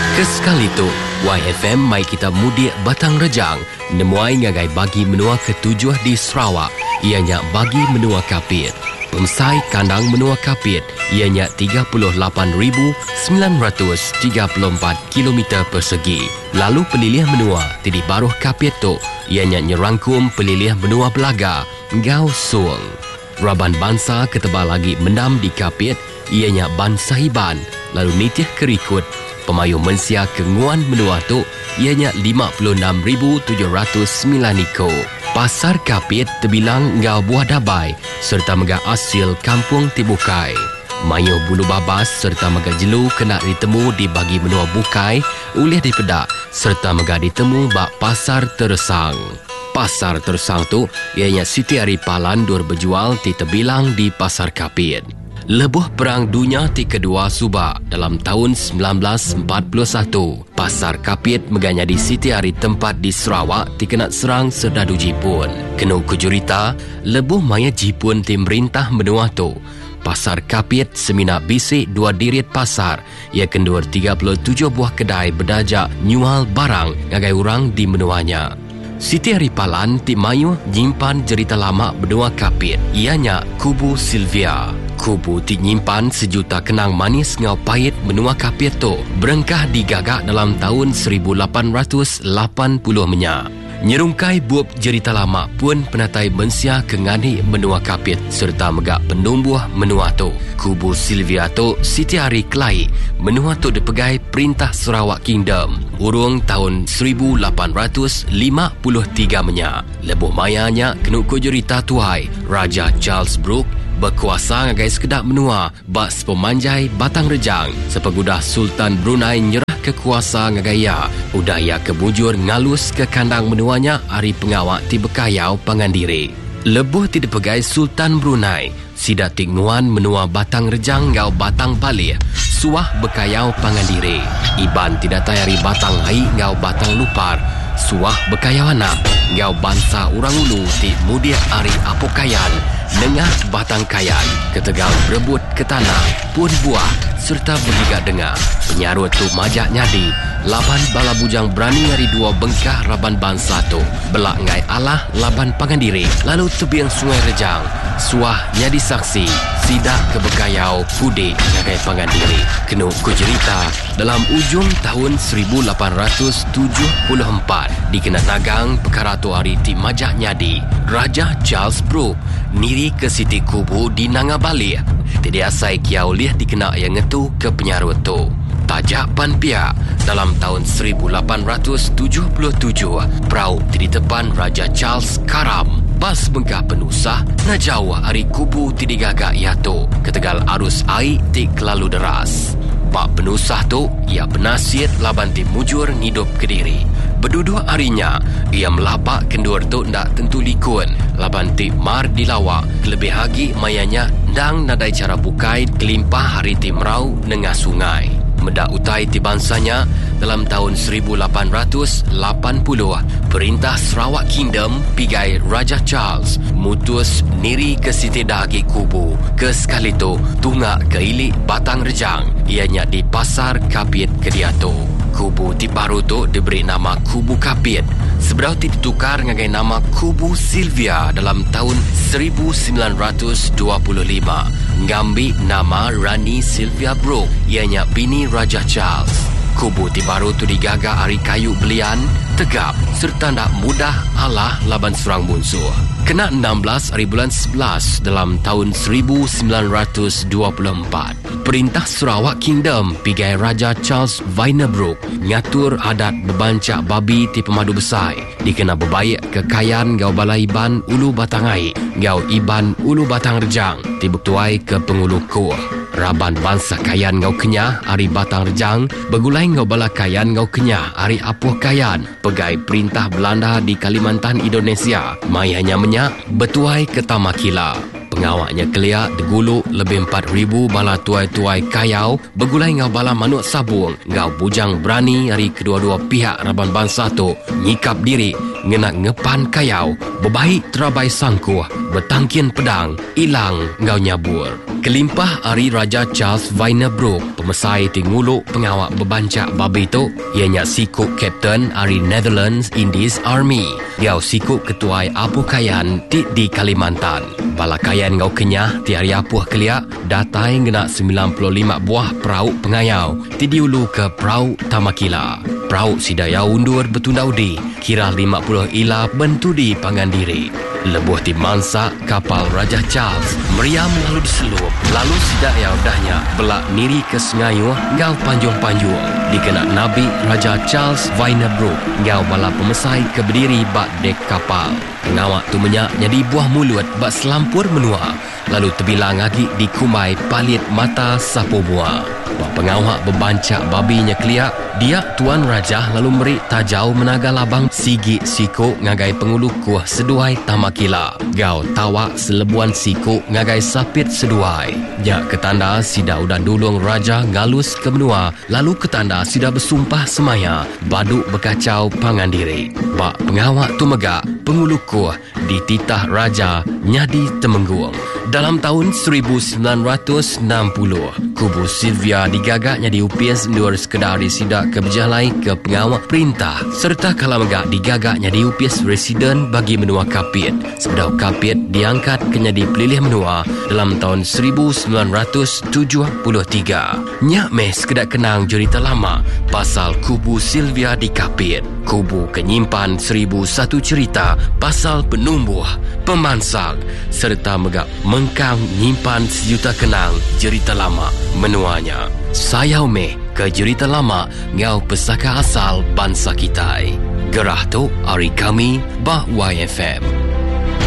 Kesekali tu, YFM mai kita mudik Batang Rejang, nemuai ngagai bagi menua ketujuh di Sarawak, ianya bagi menua kapit. Pemsai kandang menua kapit, ianya 38,934 km persegi. Lalu pelilih menua di baruh kapit tu, ianya nyerangkum pelilih menua Belaga, Gau Suang. Raban bangsa ketebal lagi menam di kapit, ianya Ban Sahiban, lalu nitih kerikut. Pemayu mensia kenguan menua tu ianya 56,709 iko. Pasar kapit terbilang ngau buah dabai serta mega asil kampung Tibukai. Mayuh bulu babas serta mega jelu kena ditemu di bagi menua Bukai ulih di Pedak serta mega ditemu bak pasar Teresang. Pasar Teresang tu ianya Siti Ari Palan dur berjual ti terbilang di pasar kapit. Lebuh Perang Dunia Kedua Subak dalam tahun 1941, pasar kapit meganya di Siti Ari tempat di Sarawak dikena serang serdadu Jepun. Kena kujurita, lebuh maya Jepun tim merintah menua tu. Pasar kapit semina bisik dua dirit pasar, ia kendur 37 buah kedai berdajak nyual barang ngagai orang di menuanya. Siti Ari Palan ti mayu nyimpan cerita lama benua kapit, ianya Kubu Sylvia. Kubu ti nyimpan sejuta kenang manis ngau pahit menua kapit tu berengkah digagak dalam tahun 1880 menyak. Nyerungkai buap cerita lama pun penatai mensia kengani menua kapit serta megak penumbuh menua tu. Kubu Sylvia tu Siti Ari Kelai menua tu dipegai Perintah Sarawak Kingdom urung tahun 1853 menyak. Lebuh mayanya kenuk kujurita tuai Raja Charles Brooke berkuasa ngagai sekedap menua bak sepemanjai Batang Rejang sepegudah Sultan Brunei nyerah kekuasa ngagaya udaya kebujur ngalus ke kandang menuanya hari pengawak ti bekayau Pangandiri. Lebuh ti dipegai Sultan Brunei sidak tinguan menua Batang Rejang ngau Batang Balih suah bekayau Pangandiri. Iban tidak tayari Batang Hai ngau Batang Lupar suah bekayau anak ngau bangsa orang ulu ti mudia ari apokayan nengah Batang Kayan ketegal berebut ke tanah pun buah serta bergiga dengar penyarut tu majak nyadi laban bala bujang berani hari dua bengkah raban bangsa tu belak ngai Allah laban Pangandiri lalu tebiang Sungai Rejang suah nyadi saksi sidak kebekayau kudik ngagai Pangandiri. Kenu kujerita dalam ujung tahun 1874 dikena nagang perkara tu hari ti majak nyadi Raja Charles Brooke niri ke Siti Kubu di Nangabali. Tidak asai kiau liah dikena yang ngetu ke penyarut tu. Tajak pan pihak dalam tahun 1877 perahu di depan Raja Charles karam. Bas bengkah penusah najau hari Kubu ti digagak iatu ketegal arus air ti kelalu deras. Bak penusah tu ia penasir laban ti mujur ngidup Kediri. Berdua harinya ia melapak kendur tu ndak tentu likun laban ti mar dilawak kelebih hagi mayanya ndang nadai cara bukai kelimpah hari ti merau nengah sungai. Medak utai ti bansanya dalam tahun 1880 Perintah Sarawak Kingdom pigai Raja Charles mutus niri ke Siti Dahagi Kubu ke sekali tu tunggak ke ilik Batang Rejang ianya di Pasar Kapit Kediatu. Kubu ti baru tu diberi nama Kubu Kapit seberau ti ditukar ngagai nama Kubu Sylvia dalam tahun 1925 ngambil nama Rani Sylvia Brooke ianya bini Raja Charles. Kubu ti baru tu digagak hari kayu belian tegap serta ndak mudah alah laban serang musuh. Kena 16 hari bulan 11 dalam tahun 1924 Perintah Sarawak Kingdom pigai Raja Charles Brooke ngatur adat bebancak babi ti pemadu besar dikena berbaik kekayaan gau balaiban ulu Batangai gau iban ulu Batang Rejang ti bektuai ke pengulu kuah. Raban bangsa kayan ngau kenyah hari Batang Rejang begulai ngau bala kayan ngau kenyah hari Apuh Kayan pegai Perintah Belanda di Kalimantan Indonesia mai hanya menyak betuai ke Tamakila. Pengawaknya keliak degulu lebih 4,000 bala tuai-tuai kayau begulai ngau bala manuk sabung ngau bujang berani hari kedua-dua pihak raban bangsa tu nyikap diri ngenak ngepan kayau, bebaik terabai sangkuh, bertangkian pedang, ilang ngau nyabur. Kelimpah ari Raja Charles Wynebroek, pemesai tinguluk pengawak bebancak babi tu, ianya sikuk Kapten ari Netherlands Indies Army. Ngau sikuk ketuai apukayan di Kalimantan. Balakayan ngau kenyah tiari apuh keliak, datai ngenak 95 buah perahu pengayau, diulu ke perahu Tamakila. Perahu sidaya undur betundau di, kira 50 ila bentudi pangan diri. Lebuh di mansak kapal Raja Charles, meriam lalu diselup, lalu sidaya dahnya belak niri ke sengayuh ngau panjung-panjung. Dikenak Nabi Raja Charles Wynebroek, ngau bala pemesai ke berdiri bak dek kapal. Pengawak tu menyak jadi buah mulut bak selampur menua, lalu terbilang lagi di kumai palit mata sapu buah. Bak pengawak bebancak babinya keliak, dia Tuan Raja lalu merik tajau menaga labang sigi sikuk ngagai pengulu kuah seduai Tamakila. Gau tawak selebuan sikuk ngagai sapit seduai. Jak ketanda sida udah dulung Raja ngalus ke benua, lalu ketanda sida bersumpah semaya, baduk berkacau pangan diri. Bak pengawak tu megak, pengulu kuah dititah Raja nyadi temenggung. Dalam tahun 1960, kubu Sylvia digagaknya diupis nur sekedari sidak ke berjalai ke pengawak perintah, serta kala megak digagaknya diupis residen bagi menua Kapit. Sebedau Kapit diangkat kenyadi pelilih menua dalam tahun 1973. Nyak meh sekedak kenang cerita lama pasal kubu Sylvia di Kapit. Kubu kenyimpan 1001 cerita pasal penumbuh, pemansang, serta megak mengkang nyimpan sejuta kenang cerita lama menuanya. Sayau meh ke cerita lama ngau pesaka asal bangsa kita. Gerah tu hari kami bah YFM.